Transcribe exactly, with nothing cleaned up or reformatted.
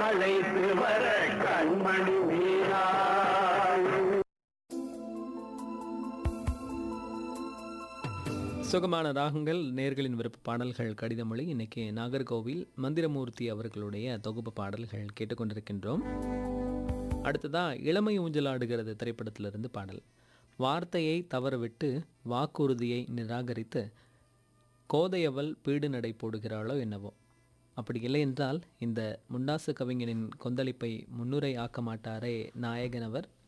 அழைத்து வர கண்மணி மீனாள். சுகமான ராகங்கள் நேர்களின் விருப்ப பாடல்கள் கடிதமொழி. இன்னைக்கு நாகர்கோவில் மந்திரமூர்த்தி அவர்களுடைய தொகுப்பு பாடல்கள் கேட்டுக்கொண்டிருக்கின்றோம். அடுத்ததா இளமை ஊஞ்சலாடுகிறது திரைப்படத்திலிருந்து பாடல். வார்த்தையை தவறவிட்டு வாக்குறுதியை நிராகரித்து கோதையவள் பீடு நடை போடுகிறாளோ என்னவோ. அப்படி இல்லை என்றால் இந்த முண்டாசு கவிஞனின் கொந்தளிப்பை முன்னுரை ஆக்க மாட்டாரே நாயகன் அவர்.